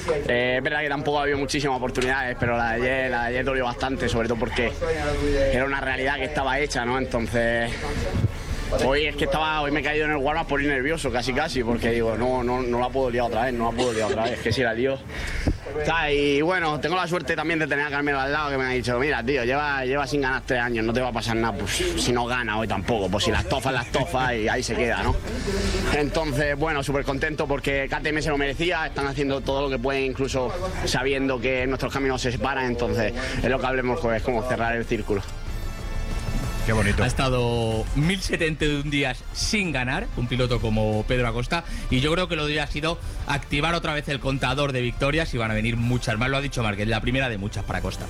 Es verdad que tampoco ha habido muchísimas oportunidades, pero la de ayer dolió bastante, sobre todo porque era una realidad que estaba hecha, ¿no? Entonces, hoy me he caído en el warm-up por ir nervioso, casi, porque digo, no la puedo liar otra vez, que si la lío. Y bueno, tengo la suerte también de tener a Carmelo al lado, que me ha dicho, mira tío, lleva sin ganar 3 años, no te va a pasar nada, pues si no gana hoy tampoco, pues si las tofas y ahí se queda, ¿no? Entonces, bueno, súper contento porque KTM se lo merecía, están haciendo todo lo que pueden, incluso sabiendo que nuestros caminos se separan, entonces es lo que hablemos, es como cerrar el círculo. Qué bonito. Ha estado 1071 días sin ganar, un piloto como Pedro Acosta, y yo creo que lo de hoy ha sido activar otra vez el contador de victorias y van a venir muchas más, lo ha dicho Márquez, la primera de muchas para Acosta.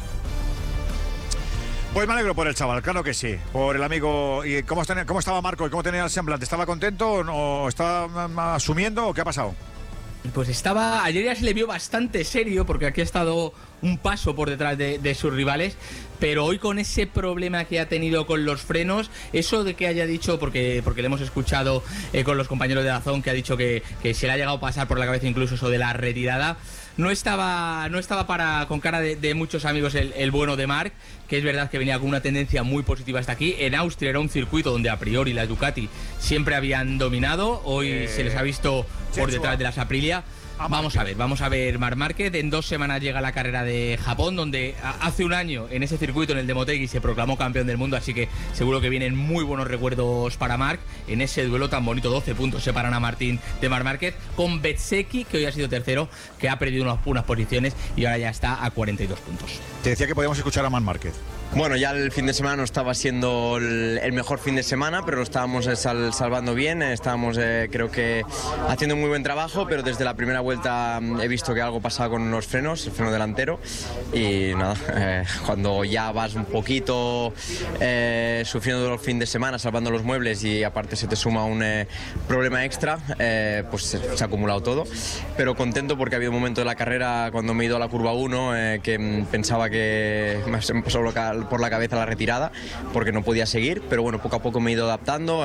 Pues me alegro por el chaval, claro que sí, por el amigo. ¿Y cómo estaba Marco y cómo tenía el semblante? ¿Estaba contento o estaba asumiendo o qué ha pasado? Pues ayer ya se le vio bastante serio porque aquí ha estado un paso por detrás de sus rivales, pero hoy con ese problema que ha tenido con los frenos, eso de que haya dicho, porque le hemos escuchado con los compañeros de Dazón, que ha dicho que se le ha llegado a pasar por la cabeza incluso eso de la retirada, no estaba con cara de muchos amigos el bueno de Marc, que es verdad que venía con una tendencia muy positiva hasta aquí. En Austria era un circuito donde a priori las Ducati siempre habían dominado, hoy se les ha visto por detrás de las Aprilia. Vamos a ver Marc Márquez. En 2 semanas llega la carrera de Japón, donde hace un año en ese circuito, en el de Motegi, se proclamó campeón del mundo, así que seguro que vienen muy buenos recuerdos para Marc en ese duelo tan bonito. 12 puntos separan a Martín de Marc Márquez, con Bezzecchi, que hoy ha sido tercero, que ha perdido unas posiciones y ahora ya está a 42 puntos. Te decía que podíamos escuchar a Marc Márquez. Bueno, ya el fin de semana no estaba siendo el mejor fin de semana, pero lo estábamos salvando bien, estábamos creo que haciendo muy buen trabajo, pero desde la primera vuelta he visto que algo pasaba con los frenos, el freno delantero, y nada, cuando ya vas un poquito sufriendo el fin de semana, salvando los muebles y aparte se te suma un problema extra, pues se ha acumulado todo, pero contento porque ha habido un momento de la carrera cuando me he ido a la curva 1 que pensaba que se me pasó por la cabeza la retirada porque no podía seguir, pero bueno, poco a poco me he ido adaptando,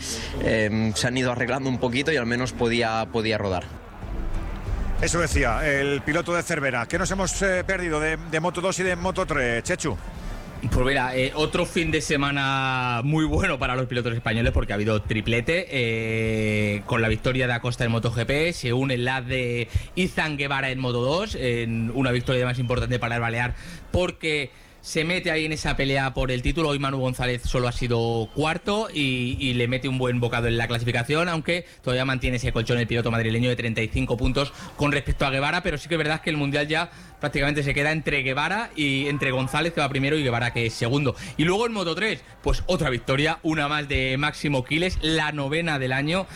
se han ido arreglando un poquito y al menos podía rodar. Eso decía el piloto de Cervera. ¿Qué nos hemos perdido de Moto2 y de Moto3, Chechu? Pues mira, otro fin de semana muy bueno para los pilotos españoles porque ha habido triplete, con la victoria de Acosta en MotoGP, se une la de Izan Guevara en Moto2, en una victoria más importante para el balear porque se mete ahí en esa pelea por el título. Hoy Manu González solo ha sido cuarto y le mete un buen bocado en la clasificación, aunque todavía mantiene ese colchón el piloto madrileño de 35 puntos con respecto a Guevara, pero sí que es verdad que el Mundial ya prácticamente se queda entre Guevara y entre González, que va primero, y Guevara, que es segundo. Y luego en Moto3, pues otra victoria, una más de Máximo Quiles, la 9ª del año.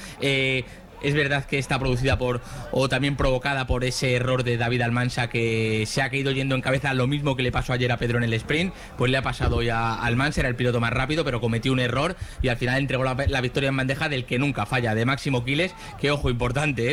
Es verdad que está producida o también provocada por ese error de David Almansa, que se ha caído yendo en cabeza, lo mismo que le pasó ayer a Pedro en el sprint, pues le ha pasado hoy a Almansa, era el piloto más rápido, pero cometió un error y al final entregó la victoria en bandeja del que nunca falla, de Máximo Quiles, que ojo, importante,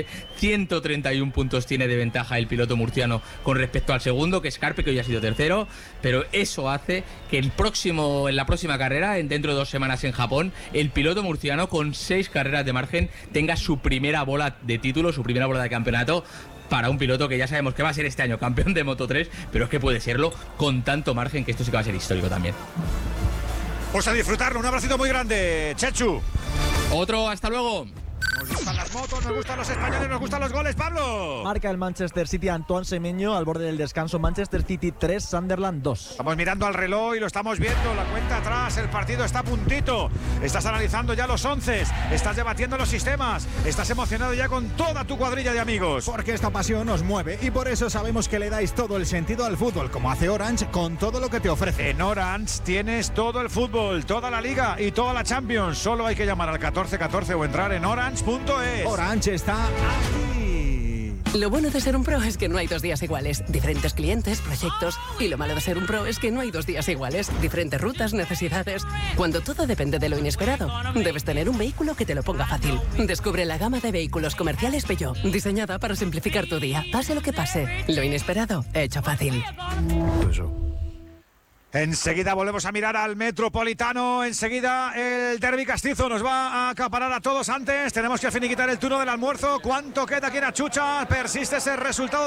131 puntos tiene de ventaja el piloto murciano con respecto al segundo, que es Carpe, que hoy ha sido tercero, pero eso hace que en la próxima carrera, dentro de 2 semanas en Japón, el piloto murciano con 6 carreras de margen tenga su primera bola de título, su primera bola de campeonato, para un piloto que ya sabemos que va a ser este año campeón de Moto3, pero es que puede serlo con tanto margen, que esto sí que va a ser histórico también. Pues a disfrutarlo, un abracito muy grande, Chechu. Otro, hasta luego. Nos gustan las motos, nos gustan los españoles, nos gustan los goles, Pablo. Marca el Manchester City Antoine Semenyo al borde del descanso. Manchester City 3, Sunderland 2. Estamos mirando al reloj y lo estamos viendo, la cuenta atrás, el partido está a puntito. Estás analizando ya los 11, estás debatiendo los sistemas, estás emocionado ya con toda tu cuadrilla de amigos. Porque esta pasión nos mueve y por eso sabemos que le dais todo el sentido al fútbol, como hace Orange con todo lo que te ofrece. En Orange tienes todo el fútbol, toda la Liga y toda la Champions. Solo hay que llamar al 1414 o entrar en orange.es. Orange está aquí. Lo bueno de ser un pro es que no hay 2 días iguales. Diferentes clientes, proyectos. Y lo malo de ser un pro es que no hay 2 días iguales. Diferentes rutas, necesidades. Cuando todo depende de lo inesperado, debes tener un vehículo que te lo ponga fácil. Descubre la gama de vehículos comerciales Peugeot, diseñada para simplificar tu día. Pase lo que pase, lo inesperado, hecho fácil. Enseguida volvemos a mirar al Metropolitano. Enseguida el Derbi castizo nos va a acaparar a todos. Antes tenemos que finiquitar el turno del almuerzo. ¿Cuánto queda aquí en Achucha? Persiste ese resultado.